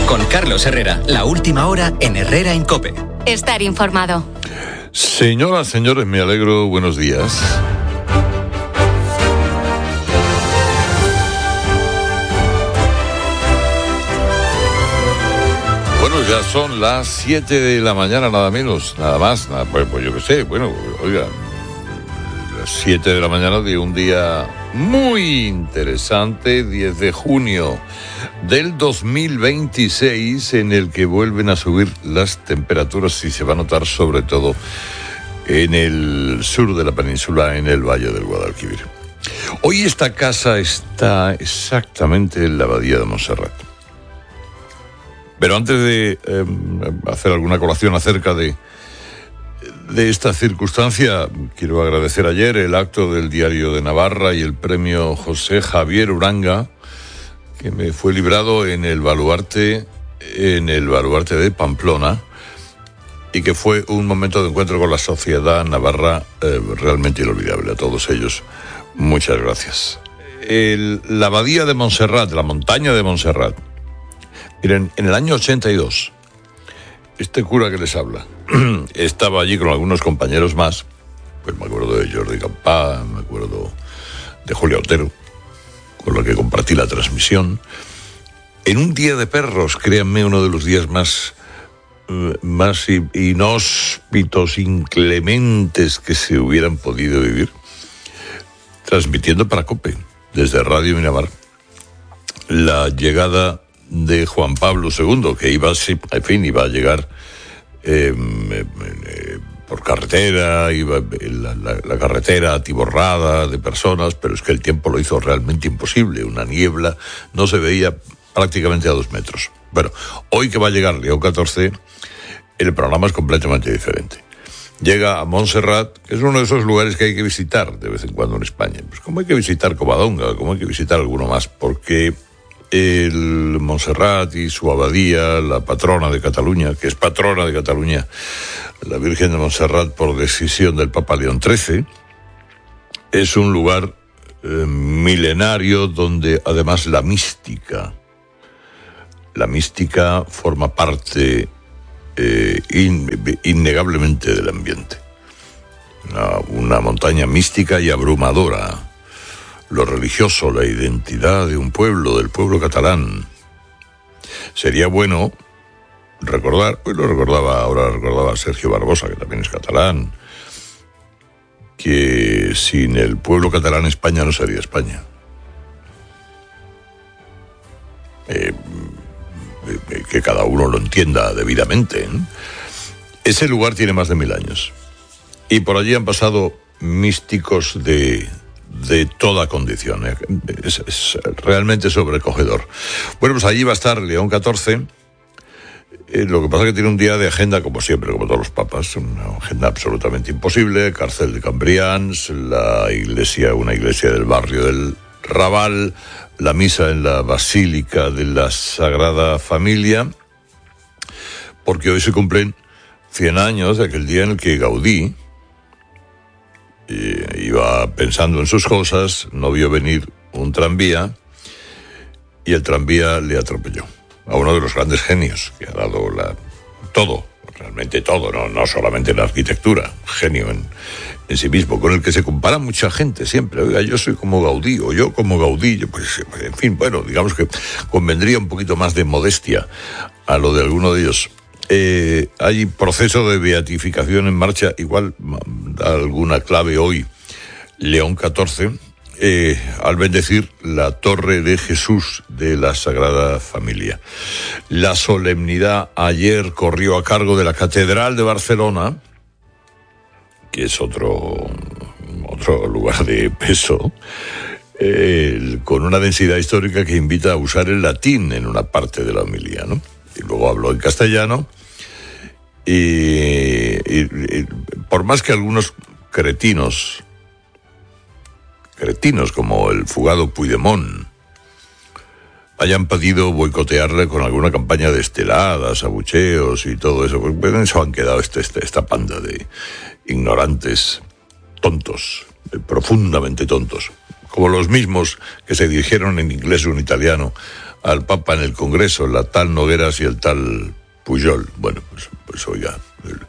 Con Carlos Herrera, la última hora en Herrera en COPE. Estar informado. Señoras, señores, me alegro. Buenos días. Bueno, ya son las 7 de la mañana, nada menos, nada más. Pues yo qué sé, bueno, oiga, las 7 de la mañana de un día muy interesante, 10 de junio del 2026, en el que vuelven a subir las temperaturas y se va a notar sobre todo en el sur de la península, en el Valle del Guadalquivir. Hoy esta casa está exactamente en la Abadía de Montserrat. Pero antes de hacer alguna colación acerca de esta circunstancia, quiero agradecer ayer el acto del Diario de Navarra y el premio José Javier Uranga, que me fue librado en el baluarte de Pamplona, y que fue un momento de encuentro con la sociedad navarra realmente inolvidable. A todos ellos, muchas gracias. La Abadía de Montserrat, la montaña de Montserrat. Miren, en el año 82, este cura que les habla estaba allí con algunos compañeros más. Pues me acuerdo de Jordi Campá, me acuerdo de Julia Otero, con la que compartí la transmisión. En un día de perros, créanme, uno de los días más inhóspitos, inclementes que se hubieran podido vivir, transmitiendo para COPE, desde Radio Miramar, la llegada de Juan Pablo II, que iba a llegar por carretera, iba la carretera atiborrada de personas, pero es que el tiempo lo hizo realmente imposible. Una niebla, no se veía prácticamente a 2 metros. Bueno, hoy que va a llegar León XIV, el programa es completamente diferente. Llega a Montserrat, que es uno de esos lugares que hay que visitar de vez en cuando en España. Pues como hay que visitar Covadonga, como hay que visitar alguno más, porque el Montserrat y su abadía, la patrona de Cataluña, que es patrona de Cataluña, la Virgen de Montserrat por decisión del Papa León XIII, es un lugar milenario donde además la mística forma parte innegablemente del ambiente. Una montaña mística y abrumadora. Lo religioso, la identidad de un pueblo, del pueblo catalán. Sería bueno recordar, ahora recordaba Sergio Barbosa, que también es catalán, que sin el pueblo catalán España no sería España. Que cada uno lo entienda debidamente, ¿eh? Ese lugar tiene más de 1000 años. Y por allí han pasado místicos de toda condición. Es realmente sobrecogedor. Bueno, pues allí va a estar León XIV. Lo que pasa es que tiene un día de agenda, como siempre, como todos los papas, una agenda absolutamente imposible. Cárcel de Cambrians, una iglesia del barrio del Raval, la misa en la Basílica de la Sagrada Familia, porque hoy se cumplen 100 años de aquel día en el que Gaudí iba pensando en sus cosas, no vio venir un tranvía y el tranvía le atropelló a uno de los grandes genios que ha dado realmente todo, no solamente la arquitectura, genio en sí mismo, con el que se compara mucha gente siempre. Oiga, yo soy como Gaudí, o yo como Gaudí, pues en fin, bueno, digamos que convendría un poquito más de modestia a lo de alguno de ellos. Hay proceso de beatificación en marcha, igual da alguna clave hoy León XIV, al bendecir la Torre de Jesús de la Sagrada Familia. La solemnidad ayer corrió a cargo de la Catedral de Barcelona, que es otro lugar de peso, con una densidad histórica que invita a usar el latín en una parte de la homilía, ¿no? Y luego habló en castellano, y por más que algunos cretinos como el fugado Puigdemont hayan podido boicotearle con alguna campaña de esteladas, abucheos y todo eso, pues en eso han quedado esta panda de ignorantes, tontos, profundamente tontos, como los mismos que se dirigieron en inglés o en italiano al Papa en el Congreso, la tal Nogueras y el tal Pujol. Bueno, pues oiga,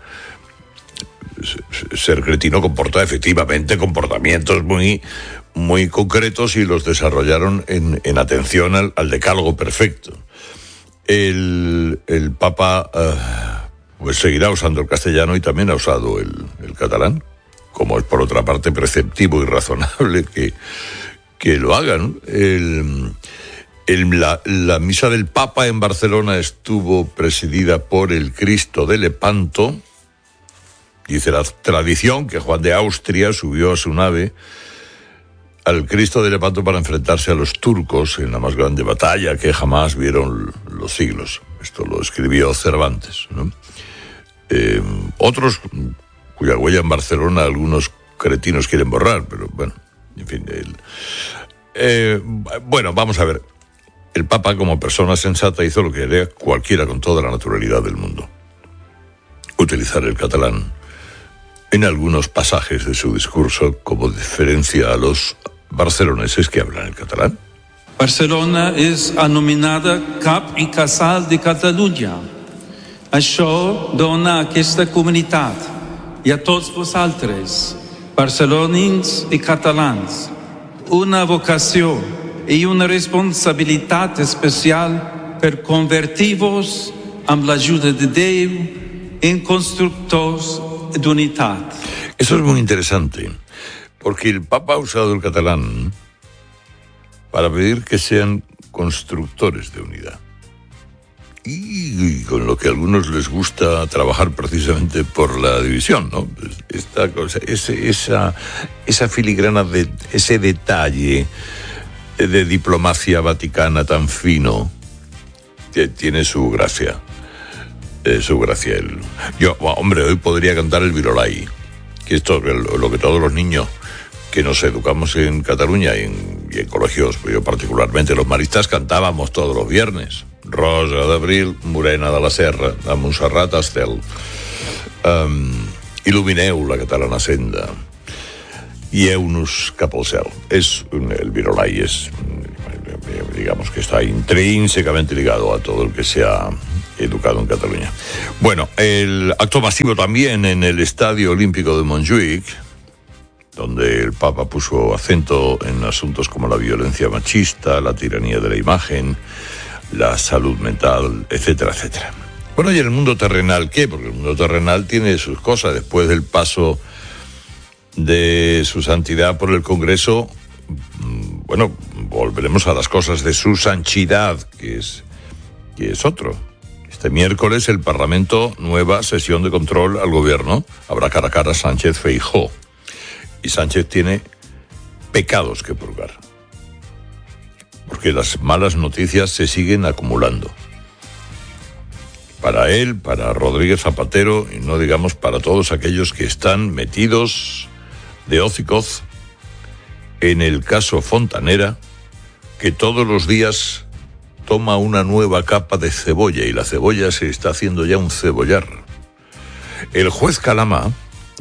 Ser Cretino comporta efectivamente comportamientos muy, muy concretos y los desarrollaron en atención al decálogo perfecto. El Papa pues seguirá usando el castellano y también ha usado el catalán, como es por otra parte preceptivo y razonable que lo hagan. La misa del Papa en Barcelona estuvo presidida por el Cristo de Lepanto. Dice la tradición que Juan de Austria subió a su nave al Cristo de Lepanto para enfrentarse a los turcos en la más grande batalla que jamás vieron los siglos. Esto lo escribió Cervantes, ¿no? Otros cuya huella en Barcelona algunos cretinos quieren borrar, pero bueno, en fin. Bueno, vamos a ver. El Papa, como persona sensata, hizo lo que haría cualquiera con toda la naturalidad del mundo: utilizar el catalán en algunos pasajes de su discurso como diferencia a los barceloneses que hablan el catalán. Barcelona és anomenada cap i casal de Catalunya. Això dona a aquesta comunitat i a tots vosaltres, barcelonins i catalans, una vocació i una responsabilitat especial per convertir-vos amb l'ajuda de Déu en constructors d'unitat. Eso es muy interesante, porque el Papa ha usado el catalán para pedir que sean constructores de unidad. Y con lo que a algunos les gusta trabajar precisamente por la división, ¿no? Esta cosa, esa filigrana, ese detalle de diplomacia vaticana tan fino, que tiene su gracia. Hombre, hoy podría cantar el Virolai, que esto lo que todos los niños que nos educamos en Cataluña y en colegios, yo particularmente los maristas, cantábamos todos los viernes. Rosa d'abril, morena de la serra, de Montserrat Estel. Il·lumineu la catalana senda, guieu-nos cap al cel. El Virolai digamos que está intrínsecamente ligado a todo el que se ha educado en Cataluña. Bueno, el acto masivo también en el Estadio Olímpico de Montjuïc, donde el Papa puso acento en asuntos como la violencia machista, la tiranía de la imagen, la salud mental, etcétera, etcétera. Bueno, ¿y el mundo terrenal qué? Porque el mundo terrenal tiene sus cosas. Después del paso de su santidad por el Congreso, bueno, volveremos a las cosas de su sanchidad, que es otro. Este miércoles el Parlamento, nueva sesión de control al gobierno. Habrá cara a cara Sánchez-Feijóo. Y Sánchez tiene pecados que purgar, porque las malas noticias se siguen acumulando. Para él, para Rodríguez Zapatero, y no digamos para todos aquellos que están metidos de hocicos en el caso Fontanera, que todos los días toma una nueva capa de cebolla, y la cebolla se está haciendo ya un cebollar. El juez Calama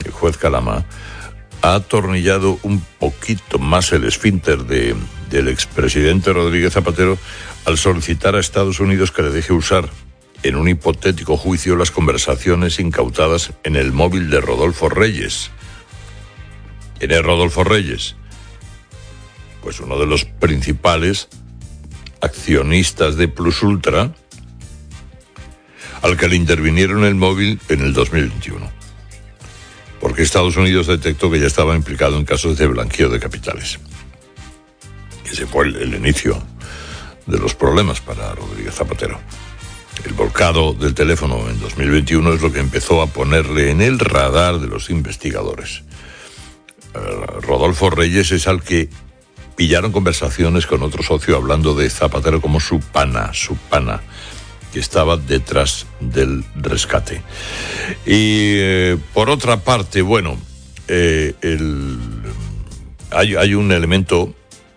ha atornillado un poquito más el esfínter del expresidente Rodríguez Zapatero al solicitar a Estados Unidos que le deje usar en un hipotético juicio las conversaciones incautadas en el móvil de Rodolfo Reyes. ¿Quién es Rodolfo Reyes? Pues uno de los principales accionistas de Plus Ultra, al que le intervinieron el móvil en el 2021. Porque Estados Unidos detectó que ya estaba implicado en casos de blanqueo de capitales. Ese fue el inicio de los problemas para Rodríguez Zapatero. El volcado del teléfono en 2021 es lo que empezó a ponerle en el radar de los investigadores. Rodolfo Reyes es al que pillaron conversaciones con otro socio hablando de Zapatero como su pana, que estaba detrás del rescate. Y por otra parte, bueno, hay un elemento.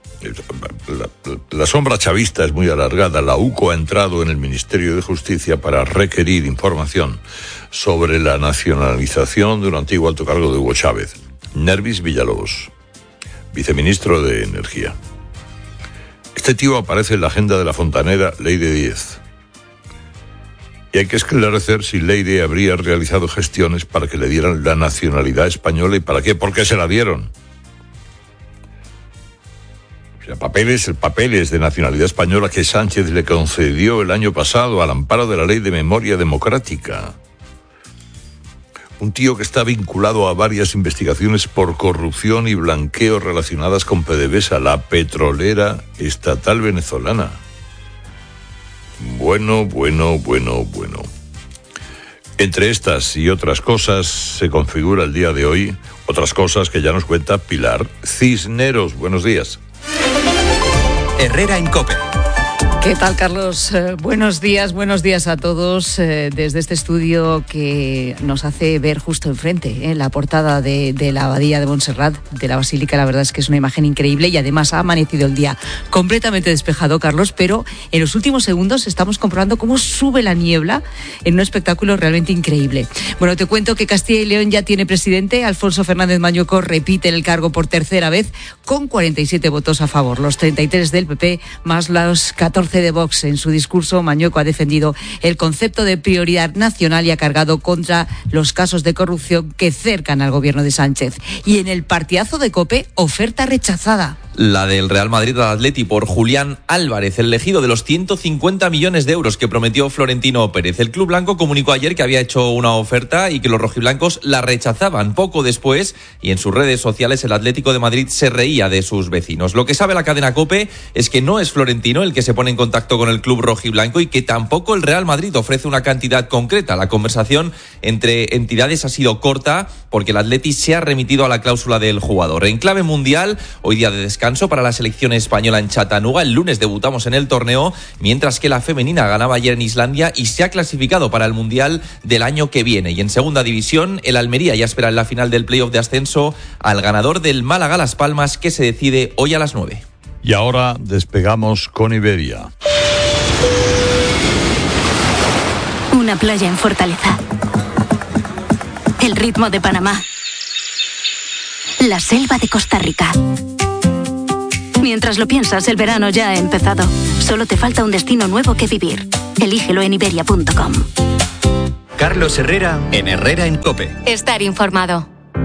La sombra chavista es muy alargada. La UCO ha entrado en el Ministerio de Justicia para requerir información sobre la nacionalización de un antiguo alto cargo de Hugo Chávez, Nervis Villalobos, viceministro de Energía. Este tío aparece en la agenda de la fontanera Leire Díez. Y hay que esclarecer si Leire habría realizado gestiones para que le dieran la nacionalidad española y para qué, por qué se la dieron. O sea, papeles de nacionalidad española que Sánchez le concedió el año pasado al amparo de la Ley de Memoria Democrática. Un tío que está vinculado a varias investigaciones por corrupción y blanqueo relacionadas con PDVSA, la petrolera estatal venezolana. Bueno. Entre estas y otras cosas se configura el día de hoy, otras cosas que ya nos cuenta Pilar Cisneros. Buenos días. Herrera en COPE. ¿Qué tal, Carlos? Buenos días a todos desde este estudio que nos hace ver justo enfrente la portada de la Abadía de Montserrat, de la Basílica. La verdad es que es una imagen increíble y además ha amanecido el día completamente despejado, Carlos, pero en los últimos segundos estamos comprobando cómo sube la niebla en un espectáculo realmente increíble. Bueno, te cuento que Castilla y León ya tiene presidente. Alfonso Fernández Mañueco repite en el cargo por tercera vez con 47 votos a favor, los 33 del PP más los 14 de Vox. En su discurso, Mañueco ha defendido el concepto de prioridad nacional y ha cargado contra los casos de corrupción que cercan al gobierno de Sánchez. Y en el partidazo de COPE, oferta rechazada. La del Real Madrid al Atleti por Julián Álvarez, el elegido de los 150 millones de euros que prometió Florentino Pérez. El club blanco comunicó ayer que había hecho una oferta y que los rojiblancos la rechazaban. Poco después, y en sus redes sociales, el Atlético de Madrid se reía de sus vecinos. Lo que sabe la cadena COPE es que no es Florentino el que se pone en contacto con el club rojiblanco y que tampoco el Real Madrid ofrece una cantidad concreta. La conversación entre entidades ha sido corta porque el Atleti se ha remitido a la cláusula del jugador. En clave mundial, hoy día de descanso para la selección española en Chattanooga. El lunes debutamos en el torneo, mientras que la femenina ganaba ayer en Islandia y se ha clasificado para el Mundial del año que viene. Y en segunda división, el Almería ya espera en la final del playoff de ascenso al ganador del Málaga Las Palmas, que se decide hoy a las 9. Y ahora despegamos con Iberia. Una playa en Fortaleza. El ritmo de Panamá. La selva de Costa Rica. Mientras lo piensas, el verano ya ha empezado. Solo te falta un destino nuevo que vivir. Elígelo en iberia.com. Carlos Herrera en Herrera en COPE. Estar informado.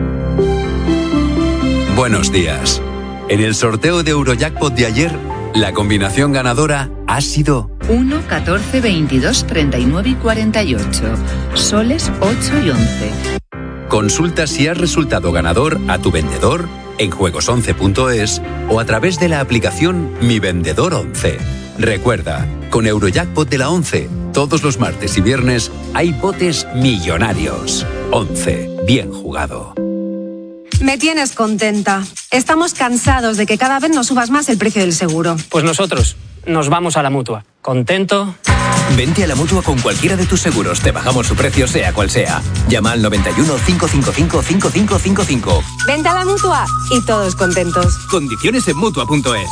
Buenos días. En el sorteo de Eurojackpot de ayer, la combinación ganadora ha sido 1, 14, 22, 39 y 48. Soles 8 y 11. Consulta si has resultado ganador a tu vendedor en juegos11.es o a través de la aplicación Mi Vendedor 11. Recuerda, con Eurojackpot de la 11, todos los martes y viernes hay botes millonarios. 11. Bien jugado. Me tienes contenta. Estamos cansados de que cada vez nos subas más el precio del seguro. Pues nosotros nos vamos a la Mutua. ¿Contento? Vente a la Mutua con cualquiera de tus seguros. Te bajamos su precio sea cual sea. Llama al 91 555 5555. Vente a la Mutua y todos contentos. Condiciones en Mutua.es.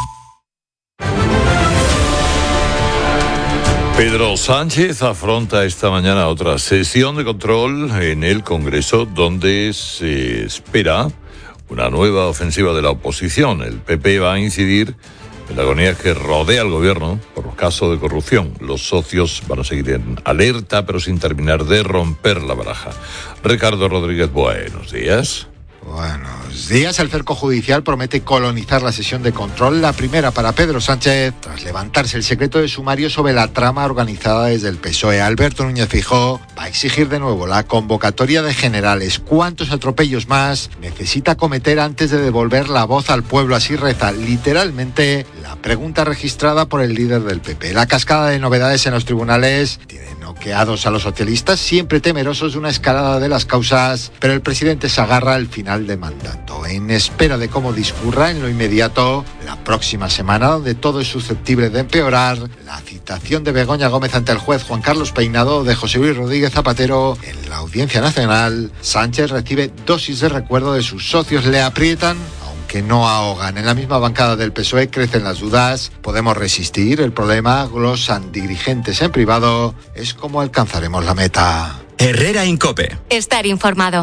Pedro Sánchez afronta esta mañana otra sesión de control en el Congreso donde se espera una nueva ofensiva de la oposición. El PP va a incidir en la agonía que rodea al gobierno por los casos de corrupción. Los socios van a seguir en alerta, pero sin terminar de romper la baraja. Ricardo Rodríguez, buenos días. Buenos días. El cerco judicial promete colonizar la sesión de control, la primera para Pedro Sánchez, tras levantarse el secreto de sumario sobre la trama organizada desde el PSOE. Alberto Núñez Feijóo va a exigir de nuevo la convocatoria de generales. ¿Cuántos atropellos más necesita cometer antes de devolver la voz al pueblo? Así reza literalmente la pregunta registrada por el líder del PP. La cascada de novedades en los tribunales tiene noqueados a los socialistas, siempre temerosos de una escalada de las causas, pero el presidente se agarra al final de mandato, en espera de cómo discurra en lo inmediato la próxima semana, donde todo es susceptible de empeorar. La citación de Begoña Gómez ante el juez Juan Carlos Peinado de José Luis Rodríguez Zapatero en la Audiencia Nacional. Sánchez recibe dosis de recuerdo de sus socios, le aprietan que no ahogan. En la misma bancada del PSOE crecen las dudas. ¿Podemos resistir? El problema, glosan dirigentes en privado, es cómo alcanzaremos la meta. Herrera en COPE. Estar informado.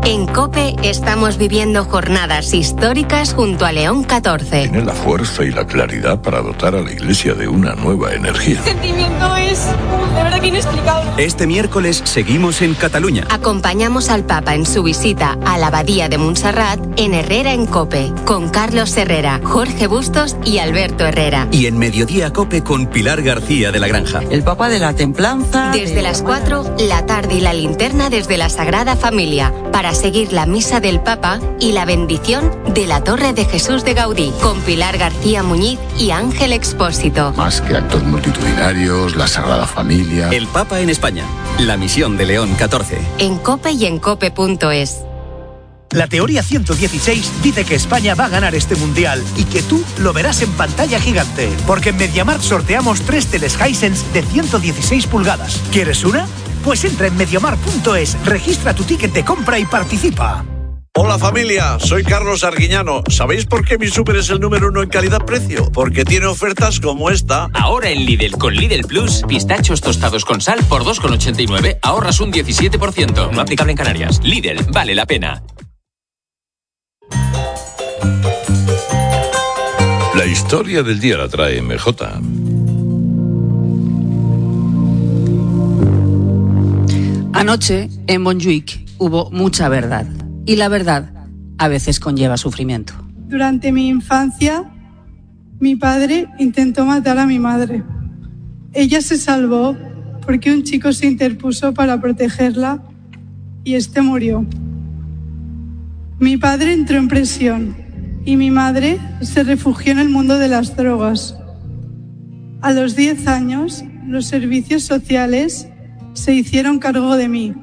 En COPE estamos viviendo jornadas históricas junto a León XIV. Tiene la fuerza y la claridad para dotar a la Iglesia de una nueva energía. El sentimiento es de verdad que inexplicable. Este miércoles seguimos en Cataluña. Acompañamos al Papa en su visita a la Abadía de Montserrat en Herrera en COPE, con Carlos Herrera, Jorge Bustos y Alberto Herrera. Y en Mediodía COPE con Pilar García de la Granja. El Papa de la Templanza. Desde las 4, la tarde y la linterna desde la Sagrada Familia, para seguir la misa del Papa y la bendición de la Torre de Jesús de Gaudí, con Pilar García Muñiz y Ángel Expósito. Más que actos multitudinarios, la Sagrada Familia. El Papa en España. La misión de León XIV. En COPE y en COPE.es. La teoría 116 dice que España va a ganar este mundial y que tú lo verás en pantalla gigante. Porque en MediaMarkt sorteamos 3 teles Hisense de 116 pulgadas. ¿Quieres una? Pues entra en MediaMarkt.es, registra tu ticket de compra y participa. Hola familia, soy Carlos Arguiñano. ¿Sabéis por qué mi súper es el número 1 en calidad-precio? Porque tiene ofertas como esta. Ahora en Lidl, con Lidl Plus, pistachos tostados con sal por 2,89, ahorras un 17%. No aplicable en Canarias. Lidl, vale la pena. La historia del día la trae MJ. Anoche, en Montjuic, hubo mucha verdad. Y la verdad a veces conlleva sufrimiento. Durante mi infancia, mi padre intentó matar a mi madre. Ella se salvó porque un chico se interpuso para protegerla y este murió. Mi padre entró en prisión y mi madre se refugió en el mundo de las drogas. A los 10 años, los servicios sociales se hicieron cargo de mí.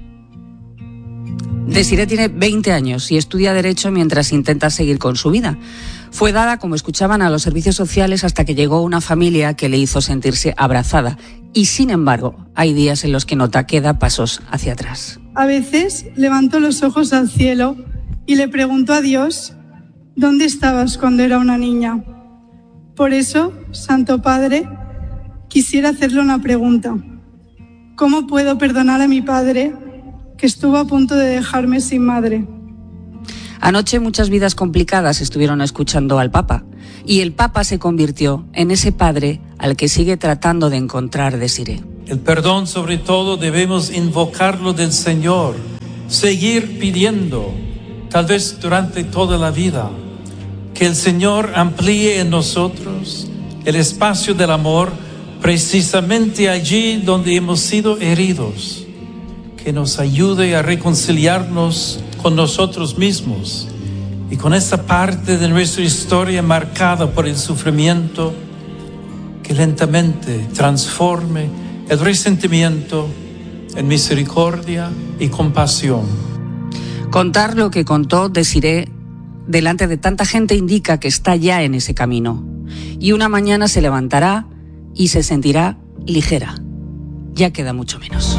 Desiree tiene 20 años y estudia Derecho mientras intenta seguir con su vida. Fue dada, como escuchaban, a los servicios sociales hasta que llegó una familia que le hizo sentirse abrazada. Y sin embargo, hay días en los que nota que da pasos hacia atrás. A veces levanto los ojos al cielo y le pregunto a Dios, ¿dónde estabas cuando era una niña? Por eso, Santo Padre, quisiera hacerle una pregunta. ¿Cómo puedo perdonar a mi padre que estuvo a punto de dejarme sin madre? Anoche muchas vidas complicadas estuvieron escuchando al Papa y el Papa se convirtió en ese padre al que sigue tratando de encontrar Desiree. El perdón, sobre todo, debemos invocarlo del Señor, seguir pidiendo, tal vez durante toda la vida, que el Señor amplíe en nosotros el espacio del amor precisamente allí donde hemos sido heridos, que nos ayude a reconciliarnos con nosotros mismos y con esa parte de nuestra historia marcada por el sufrimiento, que lentamente transforme el resentimiento en misericordia y compasión. Contar lo que contó Desiree delante de tanta gente indica que está ya en ese camino. Y una mañana se levantará y se sentirá ligera. Ya queda mucho menos.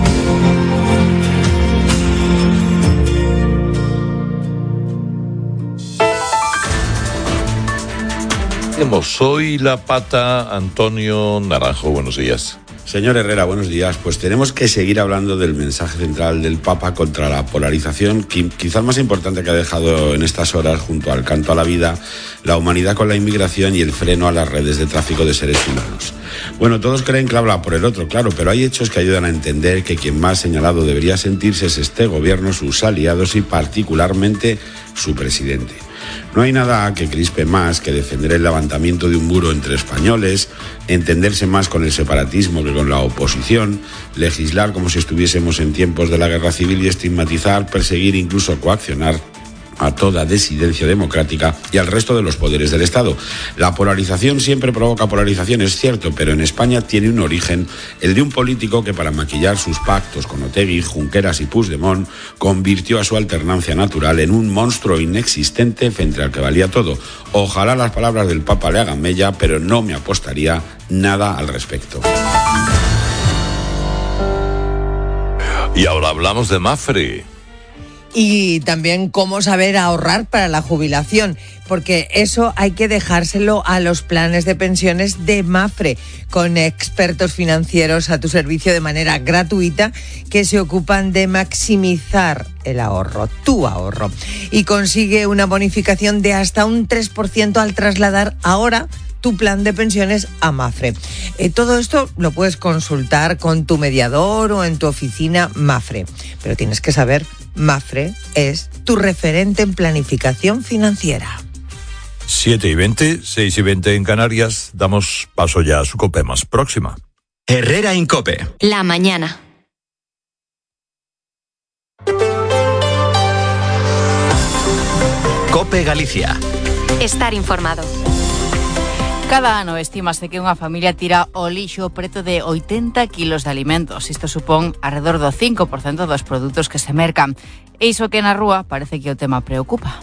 Soy la pata, Antonio Naranjo, buenos días. Señor Herrera, buenos días. Pues tenemos que seguir hablando del mensaje central del Papa contra la polarización, quizás más importante que ha dejado en estas horas, junto al canto a la vida, la humanidad con la inmigración y el freno a las redes de tráfico de seres humanos. Bueno, todos creen que habla por el otro, claro, pero hay hechos que ayudan a entender que quien más señalado debería sentirse es este gobierno, sus aliados y particularmente su presidente. No hay nada que crispe más que defender el levantamiento de un muro entre españoles, entenderse más con el separatismo que con la oposición, legislar como si estuviésemos en tiempos de la guerra civil y estigmatizar, perseguir, incluso coaccionar a toda disidencia democrática y al resto de los poderes del Estado. La polarización siempre provoca polarización, es cierto, pero en España tiene un origen, el de un político que para maquillar sus pactos con Otegi, Junqueras y Puigdemont convirtió a su alternancia natural en un monstruo inexistente frente al que valía todo. Ojalá las palabras del Papa le hagan mella, pero no me apostaría nada al respecto. Y ahora hablamos de Mapfre. Y también cómo saber ahorrar para la jubilación, porque eso hay que dejárselo a los planes de pensiones de Mapfre, con expertos financieros a tu servicio de manera gratuita que se ocupan de maximizar el ahorro, tu ahorro. Y consigue una bonificación de hasta un 3% al trasladar ahora tu plan de pensiones a Mapfre. Todo esto lo puedes consultar con tu mediador o en tu oficina Mapfre. Pero tienes que saber, Mapfre es tu referente en planificación financiera. 7:20, 6:20 en Canarias. Damos paso ya a su COPE más próxima. Herrera en COPE. La mañana. COPE Galicia. Estar informado. Cada ano estímase que unha familia tira ao lixo preto de 80 kilos de alimentos. Isto supón alrededor do 5% dos produtos que se mercan. E iso que na rúa parece que o tema preocupa.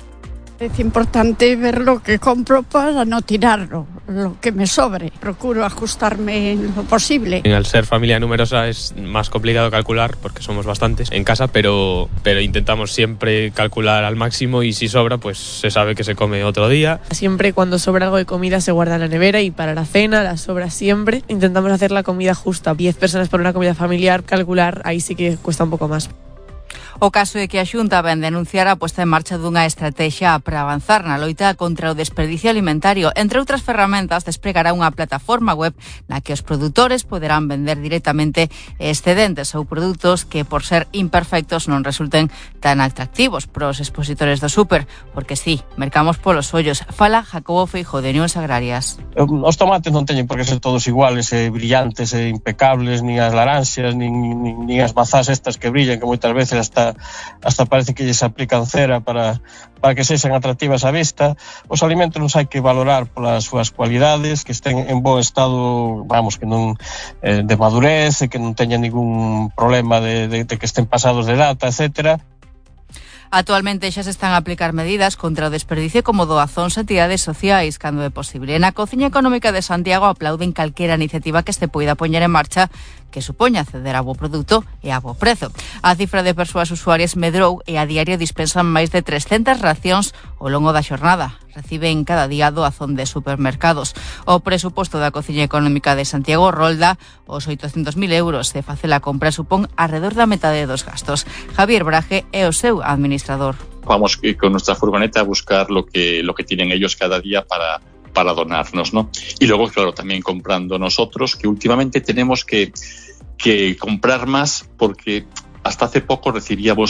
Es importante ver lo que compro para no tirarlo, lo que me sobre. Procuro ajustarme en lo posible. Al ser familia numerosa es más complicado calcular porque somos bastantes en casa, pero intentamos siempre calcular al máximo y si sobra, pues se sabe que se come otro día. Siempre cuando sobra algo de comida se guarda en la nevera y para la cena la sobra siempre. Intentamos hacer la comida justa. 10 personas por una comida familiar, calcular ahí sí que cuesta un poco más. O caso é que a Xunta ven denunciar a posta en marcha dunha estrategia para avanzar na loita contra o desperdicio alimentario. Entre outras ferramentas, despregará unha plataforma web na que os produtores poderán vender directamente excedentes ou produtos que, por ser imperfectos, non resulten tan atractivos pros expositores do súper, porque sí, mercamos polos ollos. Fala Jacobo Feijóo de Unións Agrarias. Os tomates non teñen por que ser todos iguales, brillantes, impecables, nin as laranxas, nin as mazás estas que brillan, que moitas veces hasta parece que lles aplican cera para que sexan atractivas á vista. Os alimentos nos hai que valorar polas súas cualidades, que estén en bo estado, vamos, que non de madurez, que non teñan ningún problema de que estén pasados de data, etcétera. Actualmente xa se están a aplicar medidas contra o desperdicio como doazóns a entidades sociais cando é posible. Na Cociña Económica de Santiago aplauden calquera iniciativa que se poida poñer en marcha que supoña acceder a bo produto e a bo prezo. A cifra de persoas usuarias medrou e a diario dispensan máis de 300 racións ao longo da xornada. Reciben cada día doazón de supermercados. O presuposto da Cociña Económica de Santiago rolda os 800.000 euros. Se face a compra supón alrededor da metade dos gastos. Javier Braje é o seu administrador. Vamos con nuestra furgoneta a buscar lo que tienen ellos cada día para donarnos, ¿no? Y luego, claro, también comprando nosotros, que últimamente tenemos que comprar más porque hasta hace poco recibíamos